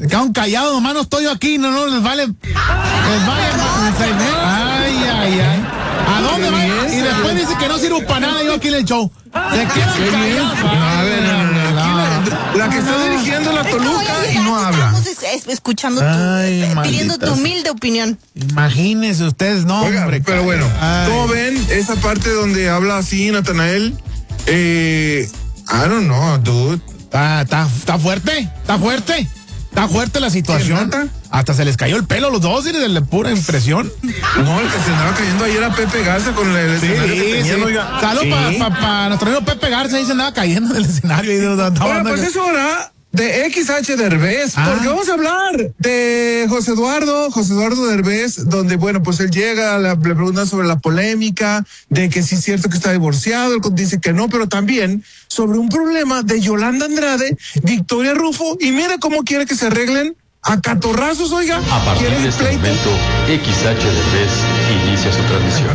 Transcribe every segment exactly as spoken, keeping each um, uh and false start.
Se quedaron callados, nomás no estoy yo aquí, no, no, les vale. Les vale. Ay, ay, ay. ¿A dónde van? Y después dice que no sirvo para nada yo aquí en el show. Se quedan callados. A ver, no, no, no. La que está dirigiendo la Toluca y no habla. Estamos escuchando tu, Ay, pidiendo tu humilde opinión. Imagínense ustedes, no, Oiga, hombre. pero bueno, Ay. ¿cómo ven esa parte donde habla así Natanael? Eh, I don't know, dude. Está, está, está fuerte, está fuerte. Está fuerte la situación. ¿Qué, neta? Hasta se les cayó el pelo a los dos y de la pura impresión. No, el que se andaba cayendo ayer era Pepe Garza con el Sí, escenario que tenían, sí. oiga. Salud Sí. para pa, pa, nuestro amigo Pepe Garza, ahí se andaba cayendo del escenario. Y de, de, de, Bueno, pues es hora de X H Derbez, Ah. porque vamos a hablar de José Eduardo, José Eduardo Derbez, donde, bueno, pues él llega, le, le preguntan sobre la polémica, de que sí es cierto que está divorciado, él dice que no, pero también sobre un problema de Yolanda Andrade, Victoria Rufo, y mira cómo quiere que se arreglen a catorrazos, oiga. A partir ¿Quieren de este pleito? momento, X H Derbez inicia su transmisión.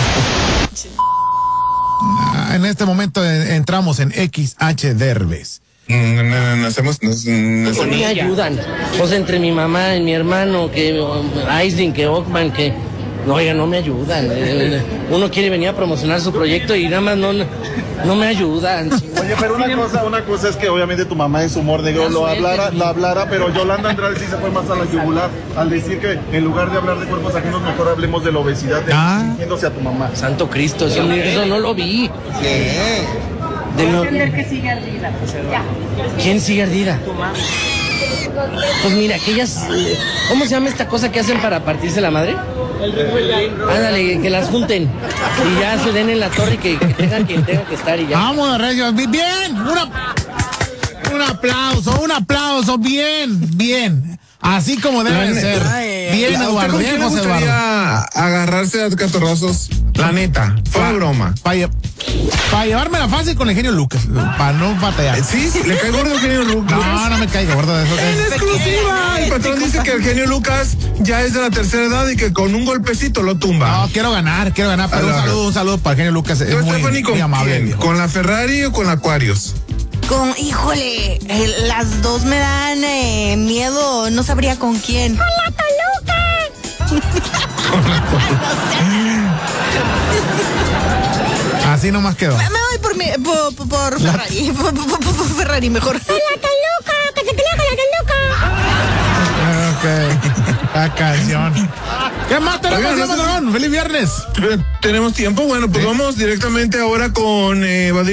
Ah, en este momento eh, entramos en X H Derbez. No, no, no, no hacemos, no, no No me ayudan. O sea, entre mi mamá y mi hermano, que Aisling, que Ockman, que... No, oiga, no me ayudan. Uno quiere venir a promocionar su proyecto y nada más no, no me ayudan. Oye, pero una cosa, una cosa es que obviamente tu mamá en su humor negro lo hablara, lo hablara, pero Yolanda Andrade sí se fue más a la yugular al decir que en lugar de hablar de cuerpos ajenos, mejor hablemos de la obesidad, de, Ah. dirigiéndose a tu mamá. Santo Cristo, eso, eso no lo vi. ¿Qué? De no- que sigue ardida. ¿Quién sigue ardida? Pues mira, aquellas... eh, ¿Cómo se llama esta cosa que hacen para partirse la madre? Ándale, que las junten y ya se den en la torre y que, que tengan quien tenga que estar y ya. Vamos, Regio. Bien. Una, un aplauso, un aplauso. Bien, bien. Así como debe La ser. Ay, Bien, ¿A usted Eduardo. con Bien, quién le José Eduardo. gustaría agarrarse a catorrazos? La neta, fue broma. Para llevármela fácil con el genio Lucas. Para no batallar. Eh, Sí, le cae gordo el genio Lucas. No, no me caigo, gordo. Eso En es. exclusiva. El patrón dice que el genio Lucas ya es de la tercera edad y que con un golpecito lo tumba. No, quiero ganar, quiero ganar. Pero A un ver. saludo, un saludo para el genio Lucas. Es ¿Tú, muy, Stephanie, con muy amable. quién? viejo. ¿Con la Ferrari o con la Aquarius? Con, híjole, eh, las dos me dan eh, miedo, no sabría con quién. ¡Con la Así nomás quedó. Me voy por, mi, por, por, por Ferrari, por, por- por- por Ferrari mejor. ¡Con la Toluca! ¡Que se pelea con la Toluca! Ok. La canción. ¿Qué más tenemos, Oigan, no sé señor Patrón? ¡Feliz viernes! ¿Tenemos tiempo? Bueno, pues Sí. vamos directamente ahora con eh,